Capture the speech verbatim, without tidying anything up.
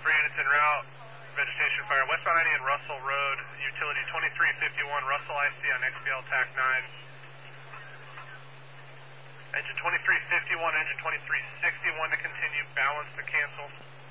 Three units en route. Vegetation fire westbound ninety and Russell Road. Utility twenty-three fifty-one Russell I C on X B L T A C nine. Engine twenty-three fifty-one, engine twenty-three sixty-one to continue. Balance to cancel.